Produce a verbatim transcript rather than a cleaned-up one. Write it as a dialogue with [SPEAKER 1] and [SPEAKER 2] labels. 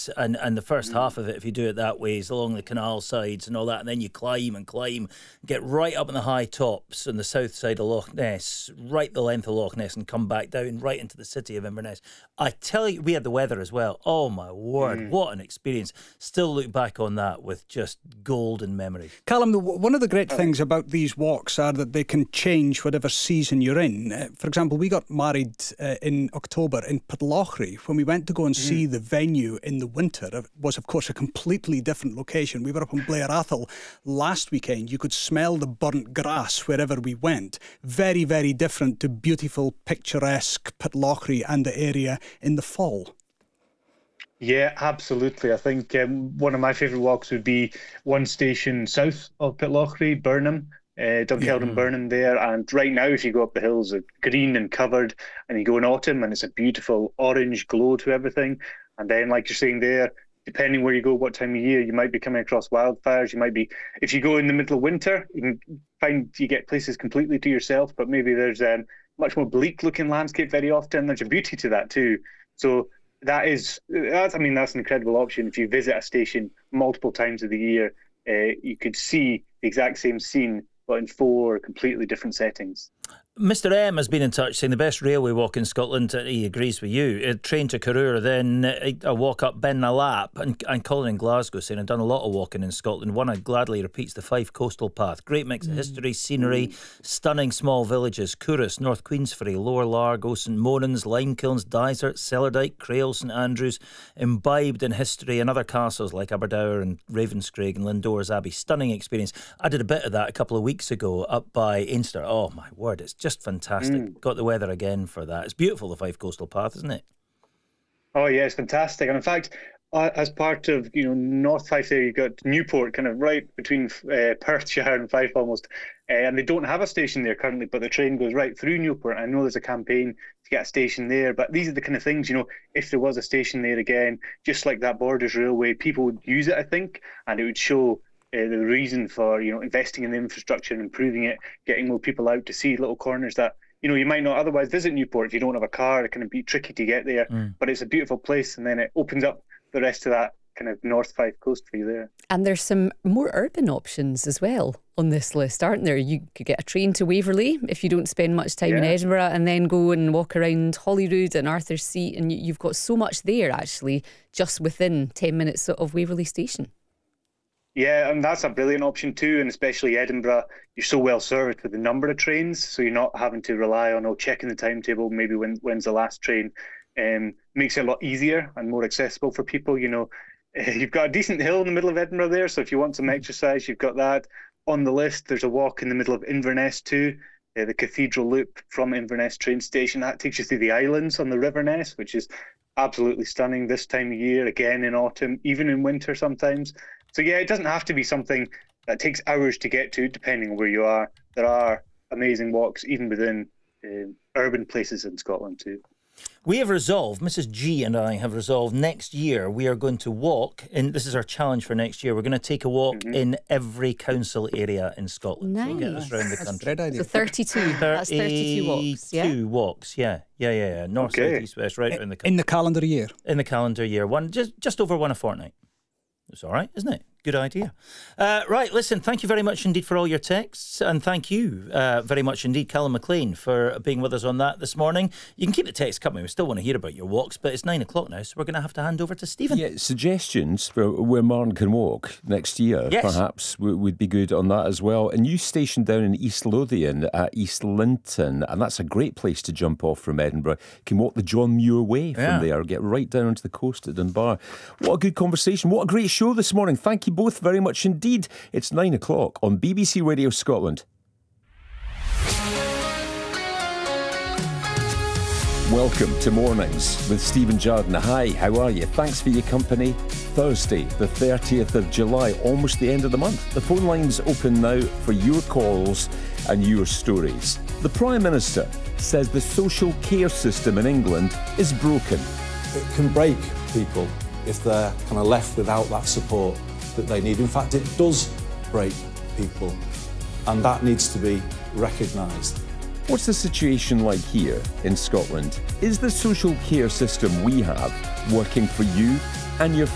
[SPEAKER 1] Inverness, and, and the first mm. half of it, if you do it that way, is along the canal sides and all that, and then you climb and climb, get right up on the high tops on the south side of Loch Ness, right the length of Loch Ness, and come back down right into the city of Inverness. I tell you, we had the weather as well. Oh my word, mm. what an experience. Still look back on that with just golden memory.
[SPEAKER 2] Callum, one of the great things about these walks are that they can change whatever season you're in. Uh, for example, we got married uh, in October in Pitlochry. When we went to go and mm. see the venue in the winter, it was of course a completely different location. We were up in Blair Athol last weekend. You could smell the burnt grass wherever we went. Very, very different to beautiful, picturesque Pitlochry and the area in the fall.
[SPEAKER 3] Yeah, absolutely. I think um, one of my favourite walks would be one station south of Pitlochry, Burnham, uh, Dunkeld and Burnham there. And right now, if you go up the hills, it's green and covered, and you go in autumn, and it's a beautiful orange glow to everything. And then, like you're saying there, depending where you go, what time of year, you might be coming across wildfires. You might be, if you go in the middle of winter, you can find you get places completely to yourself, but maybe there's um, much more bleak-looking landscape very often. There's a beauty to that too. So that is, that's, I mean, that's an incredible option. If you visit a station multiple times of the year, uh, you could see the exact same scene, but in four completely different settings.
[SPEAKER 1] Mister M has been in touch saying the best railway walk in Scotland, he agrees with you, a train to Carrure, then a walk up Ben Nalap, and, and Colin in Glasgow saying I've done a lot of walking in Scotland. One I gladly repeats the Fife Coastal Path. Great mix of history, scenery, mm. stunning small villages, Couris, North Queensferry, Lower Largo, St Monans, Limekilns, Dysart, Cellardyke, Crail, St Andrews, imbibed in history and other castles like Aberdour and Ravenscraig and Lindores Abbey. Stunning experience. I did a bit of that a couple of weeks ago up by Einster. Oh my word, it's just fantastic. Mm. Got the weather again for that. It's beautiful, the Fife Coastal Path, isn't it?
[SPEAKER 3] Oh yeah, it's fantastic. And in fact, uh, as part of, you know, North Fife there, you've got Newport, kind of right between uh, Perthshire and Fife almost. Uh, and they don't have a station there currently, but the train goes right through Newport. I know there's a campaign to get a station there, but these are the kind of things, you know, if there was a station there again, just like that Borders Railway, people would use it, I think, and it would show Uh, the reason for, you know, investing in the infrastructure and improving it, getting more people out to see little corners that, you know, you might not otherwise visit Newport if you don't have a car. It can be tricky to get there, mm. but it's a beautiful place, and then it opens up the rest of that kind of North Fife coast for you there.
[SPEAKER 4] And there's some more urban options as well on this list, aren't there? You could get a train to Waverley if you don't spend much time yeah. in Edinburgh, and then go and walk around Holyrood and Arthur's Seat, and you've got so much there actually just within ten minutes of Waverley Station.
[SPEAKER 3] Yeah, and that's a brilliant option too, and especially Edinburgh, you're so well served with the number of trains, so you're not having to rely on oh, checking the timetable, maybe when when's the last train. Um, makes it a lot easier and more accessible for people. You know, you've got a decent hill in the middle of Edinburgh there, so if you want some exercise, you've got that on the list. There's a walk in the middle of Inverness too, uh, the Cathedral Loop from Inverness train station. That takes you through the islands on the River Ness, which is absolutely stunning this time of year, again in autumn, even in winter sometimes. So yeah, it doesn't have to be something that takes hours to get to, depending on where you are. There are amazing walks even within uh, urban places in Scotland too.
[SPEAKER 1] We have resolved, Missus G and I have resolved, next year we are going to walk, and this is our challenge for next year, we're going to take a walk mm-hmm. in every council area in Scotland.
[SPEAKER 4] Nice.
[SPEAKER 1] So get us around the country.
[SPEAKER 2] That's
[SPEAKER 4] so thirty-two. That's thirty-two walks, yeah?
[SPEAKER 1] thirty-two walks, yeah. Yeah, yeah, yeah. North,
[SPEAKER 3] okay.
[SPEAKER 1] south, east, west, right around the country.
[SPEAKER 2] In the calendar year?
[SPEAKER 1] In the calendar year. One, just, just over one a fortnight. It's all right, isn't it? Good idea. Uh, right, listen, thank you very much indeed for all your texts, and thank you uh, very much indeed, Callum McLean, for being with us on that this morning. You can keep the text coming. We still want to hear about your walks, but it's nine o'clock now, so we're going to have to hand over to Stephen.
[SPEAKER 5] Yeah, suggestions for where Martin can walk next year,
[SPEAKER 1] yes.
[SPEAKER 5] perhaps, would be good on that as well. A new station down in East Lothian at East Linton, and that's a great place to jump off from Edinburgh. You can walk the John Muir Way from
[SPEAKER 1] yeah.
[SPEAKER 5] there, get right down onto the coast at Dunbar. What a good conversation. What a great show this morning. Thank you both very much indeed. Indeed, it's nine o'clock on B B C Radio Scotland. Welcome to Mornings with Stephen Jardine. Hi, how are you? Thanks for your company. Thursday, the thirtieth of July, almost the end of the month. The phone line's open now for your calls and your stories. The Prime Minister says the social care system in England is broken.
[SPEAKER 6] It can break people if they're kind of left without that support that they need. In fact, it does break people, and that needs to be recognised.
[SPEAKER 5] What's the situation like here in Scotland? Is the social care system we have working for you and your